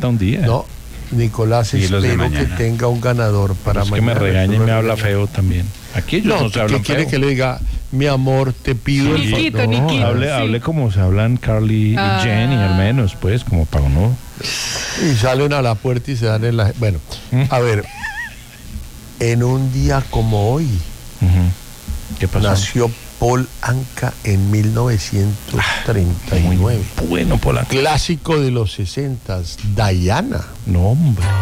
falta un día. No, Nicolás, Y los de espero que mañana. tenga un ganador para Es que mañana. me regaña y me habla regaña. feo también. Aquí ellos no se ¿qué hablan quiere feo. que le diga? Mi amor, te pido el Niquito, favor. No, Niquito. Hable, Sí. hable como se hablan Carly y Jenny, al menos, pues, como para uno. Y salen a la puerta y se dan en la... Bueno, a ver, en un día como hoy ¿Qué pasó? nació Paul Anka en 1939. Muy bueno, Polanco. Clásico de los 60, Diana. No, hombre.